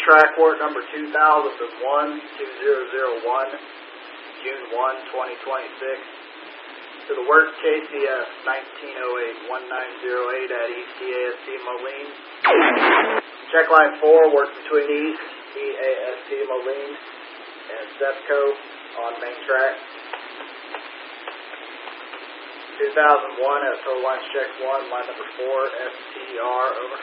track work number 2001-2001, June 1, 2026. To the work KCS 1908-1908 at East EAST Moline. Check line 4, work between East EAST Moline and SEPCO on main track. 2001 at total lines check 1, line number 4, STR, over.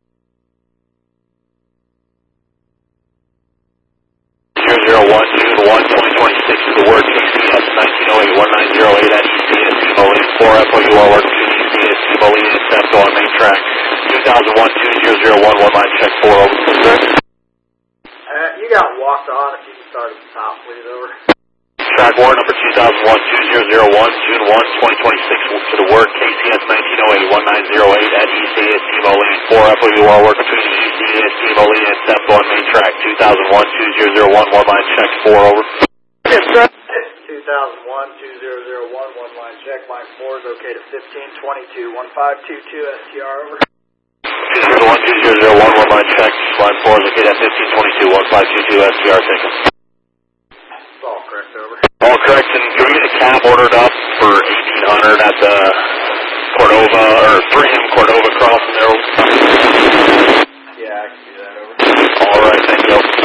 June 1, 2026 to the work KCS 1908-1908 at East EAST Moline 4 FOUR work between East EAST Moline and SEPCO on main track. 2001-2001, one line check 4, over. You got walked on, if you can start at the top, please, over. Track war number 2001-2001, June 1, 2026 to the work KCS 1908-1908 at East EAST Moline 4 FOUR work between East EAST Moline and SEPCO on main track. 2001-2001, one line check 4, over. Yes, sir. 2001-2001, one line check, line 4 is okay to 1522, 1522 STR, over. 2001-2001, one line check, line 4 is okay at 1522, 1522 STR, taken. All correct, over. All correct, and can we get a cab ordered up for 1800 at the Cordova, or 3M Cordova crossing there? Yeah, I can do that, over. All right, thank you.